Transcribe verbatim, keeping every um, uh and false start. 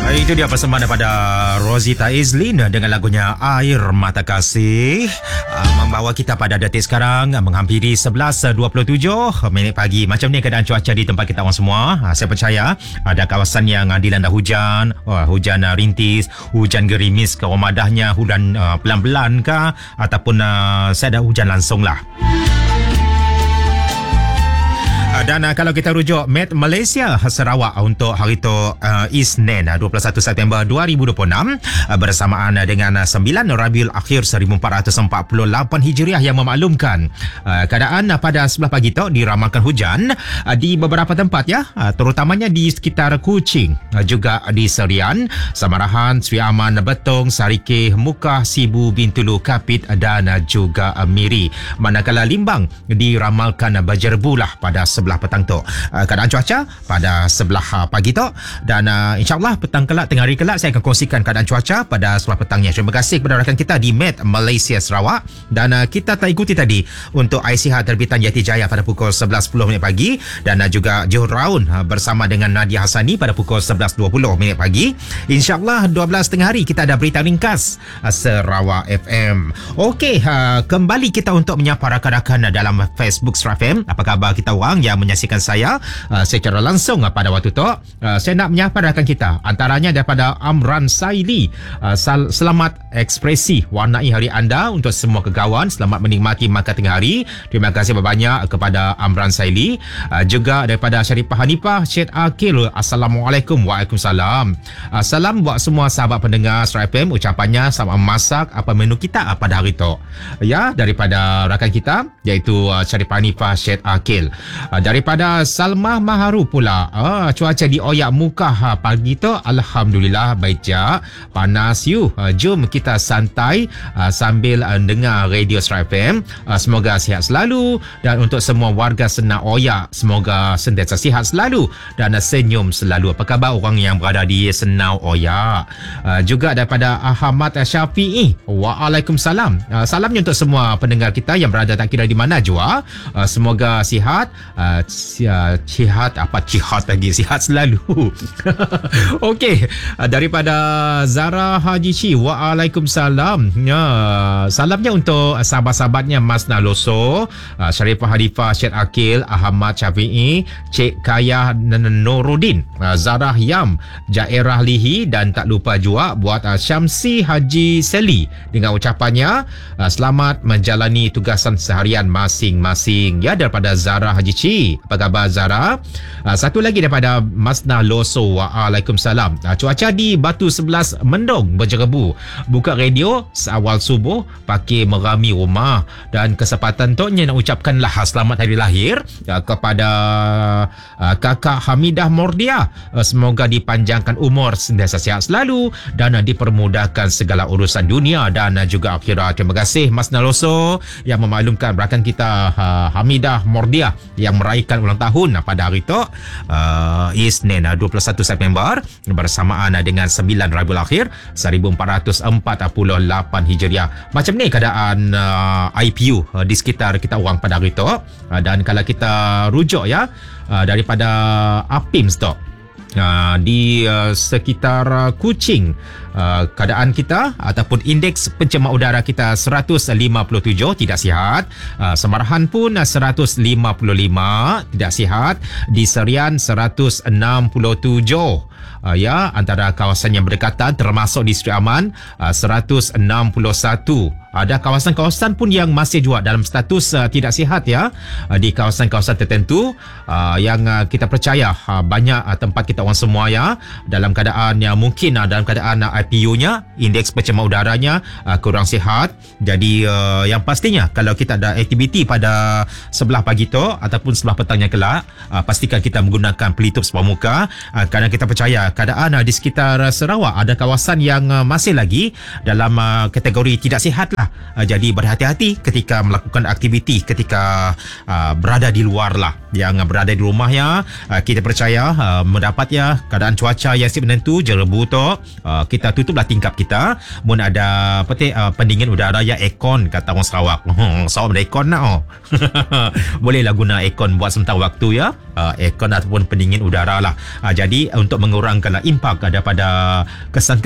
Itu dia persembahan daripada Rosita Izlin dengan lagunya Air Mata Kasih, uh, membawa kita pada detik sekarang menghampiri sebelas dua puluh tujuh minit pagi. Macam ni keadaan cuaca di tempat kita orang semua. Uh, saya percaya ada kawasan yang uh, dilanda hujan, uh, hujan uh, rintis, hujan gerimis ke rumadahnya, hujan uh, pelan-pelan kah, ataupun uh, saya ada hujan langsung lah. Dan uh, kalau kita rujuk Met Malaysia Sarawak untuk hari itu uh, Isnin dua puluh satu September dua ribu dua puluh enam uh, bersamaan uh, dengan uh, sembilan Rabiul Akhir seribu empat ratus empat puluh lapan Hijriah yang memaklumkan uh, keadaan uh, pada sebelah pagi itu diramalkan hujan uh, di beberapa tempat ya, uh, terutamanya di sekitar Kuching, uh, juga di Serian, Samarahan, Sri Aman, Betong, Sarikeh, Mukah, Sibu, Bintulu, Kapit dan uh, juga uh, Miri. Manakala Limbang diramalkan uh, berjerbu lah pada sebelah petang tu. Uh, keadaan cuaca pada sebelah uh, pagi tu, dan uh, insyaAllah petang kelak, tengah hari kelak saya akan kongsikan keadaan cuaca pada sebelah petangnya. Terima kasih kepada rakan kita di Met Malaysia Sarawak, dan uh, kita tak ikuti tadi untuk Aisyah terbitan Yati Jaya pada pukul sebelas sepuluh minit pagi, dan uh, juga Johor Raun uh, bersama dengan Nadia Hasani pada pukul sebelas dua puluh minit pagi. InsyaAllah dua belas tengah hari kita ada berita ringkas uh, Sarawak F M. Okey, uh, kembali kita untuk menyapa rakan-rakan uh, dalam Facebook Sarawak F M. Apa khabar kita orang yang menyaksikan saya uh, secara langsung uh, pada waktu tu. Uh, saya nak menyapa rakan kita, antaranya daripada Amran Saili. Uh, sal- selamat ekspresi warnai hari anda untuk semua kegawan. Selamat menikmati makan tengah hari. Terima kasih banyak kepada Amran Saili. Uh, juga daripada Syarifah Hanifah Syed Akil. Assalamualaikum. Waalaikumsalam. Uh, salam buat semua sahabat pendengar Sarawak F M. Ucapannya selamat memasak apa menu kita uh, pada hari tu. Ya, daripada rakan kita iaitu uh, Syarifah Hanifah Syed Akil. Uh, daripada Salma Maharu pula, ah, cuaca di Oyak Mukah ha, pagi tu alhamdulillah baik je, panas you. Uh, jom kita santai uh, sambil uh, dengar radio Sarawak F M. Uh, semoga sihat selalu, dan untuk semua warga Senak Oyak semoga sentiasa sihat selalu dan uh, senyum selalu. Apa khabar orang yang berada di Senak Oyak? Uh, juga daripada Ahmad Syafi'i, waalaikumsalam. Uh, salamnya untuk semua pendengar kita yang berada tak kira di mana jua. Uh, semoga sihat. Uh, sihat apa sihat lagi sihat selalu. Okey, daripada Zara Haji Ci, waalaikumsalam. Ya, salamnya untuk sahabat-sahabatnya Mas Naloso, Syarifah Hanifah Syed Akil, Ahmad Syafi'i, Cik Kayah Nuruddin, Zarah Yam, Jairah Lihi, dan tak lupa juga buat Syamsi Haji Seli dengan ucapannya selamat menjalani tugasan seharian masing-masing. Ya, daripada Zara Haji Ci. Apa khabar Zara? Uh, satu lagi daripada Masnah Loso, waalaikumsalam. Uh, cuaca di Batu sebelas mendung berjerebu. Buka radio seawal subuh, pakai merami rumah, dan kesempatan tu nak ucapkanlah selamat hari lahir uh, kepada uh, kakak Hamidah Mordia. Uh, semoga dipanjangkan umur, sentiasa sihat selalu, dan uh, dipermudahkan segala urusan dunia dan uh, juga akhirat. Terima kasih Masnah Loso yang memaklumkan rakan kita uh, Hamidah Mordia yang meraihkan ulang tahun pada hari itu, uh, Isnin dua puluh satu September bersamaan dengan sembilan Rabiul Akhir seribu empat ratus empat puluh lapan Hijriah. Macam ni keadaan uh, I P U uh, di sekitar kita orang pada hari itu. Uh, dan kalau kita rujuk ya, uh, daripada APIMS tu, Uh, di uh, sekitar uh, Kuching, uh, keadaan kita ataupun indeks pencemar udara kita seratus lima puluh tujuh, tidak sihat. uh, Semarahan pun uh, seratus lima puluh lima, tidak sihat. Di Serian seratus enam puluh tujuh. Uh, ya, antara kawasan yang berdekatan termasuk di Sri Aman uh, seratus enam puluh satu. Ada kawasan-kawasan pun yang masih juga dalam status uh, tidak sihat ya, uh, di kawasan-kawasan tertentu uh, yang uh, kita percaya uh, banyak uh, tempat kita orang semua ya dalam keadaan yang mungkin uh, dalam keadaan uh, I P U-nya, indeks pencemar udaranya uh, kurang sihat. Jadi uh, yang pastinya kalau kita ada aktiviti pada sebelah pagi tu ataupun sebelah petangnya kelak, uh, pastikan kita menggunakan pelitup separuh muka, uh, kerana kita percaya keadaan uh, di sekitar uh, Sarawak ada kawasan yang uh, masih lagi dalam uh, kategori tidak sihat. Uh, jadi berhati-hati ketika melakukan aktiviti ketika uh, berada di luar lah. Yang berada di rumah ya, uh, kita percaya uh, mendapat ya keadaan cuaca yang si menentu jerebu tu, uh, kita kita tutuplah tingkap kita. Mun ada apa teh uh, pendingin udara ya aircon kata orang Sarawak. Hmm, Sarawak ada aircon nak oh. Bolehlah guna aircon buat sementara waktu ya. Uh, aircon ataupun pendingin udara lah. Uh, jadi untuk mengurangkan impak daripada kesan